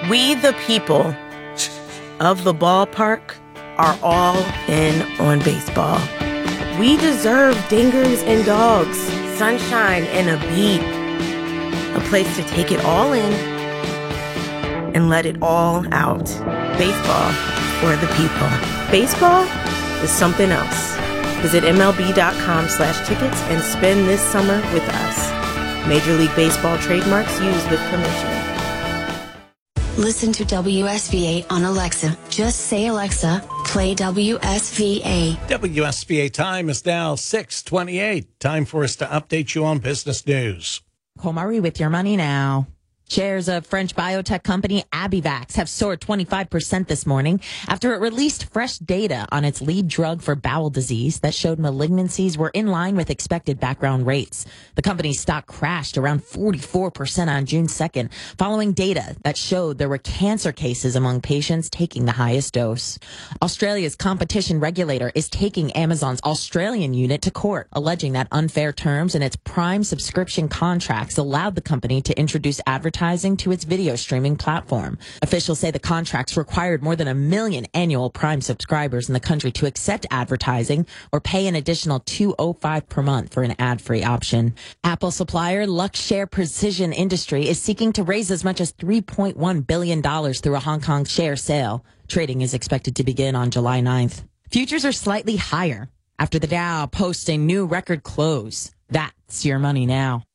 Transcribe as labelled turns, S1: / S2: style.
S1: We, the people of the ballpark, are all in on baseball. We deserve dingers and dogs, sunshine and a beat. A place to take it all in and let it all out. Baseball for the people. Baseball is something else. Visit MLB.com/tickets and spend this summer with us. Major League Baseball trademarks used with permission.
S2: Listen to WSVA on Alexa. Just say, Alexa, play WSVA.
S3: WSVA time is now 6:28. Time for us to update you on business news.
S4: Komari with your money now. Shares of French biotech company Abivax have soared 25% this morning after it released fresh data on its lead drug for bowel disease that showed malignancies were in line with expected background rates. The company's stock crashed around 44% on June 2nd, following data that showed there were cancer cases among patients taking the highest dose. Australia's competition regulator is taking Amazon's Australian unit to court, alleging that unfair terms in its Prime subscription contracts allowed the company to introduce advertising to its video streaming platform. Officials say the contracts required more than 1 million annual Prime subscribers in the country to accept advertising or pay an additional $2.05 per month for an ad-free option. Apple supplier Luxshare Precision Industry is seeking to raise as much as $3.1 billion through a Hong Kong share sale. Trading is expected to begin on July 9th. Futures are slightly higher after the Dow posts a new record close. That's your money now.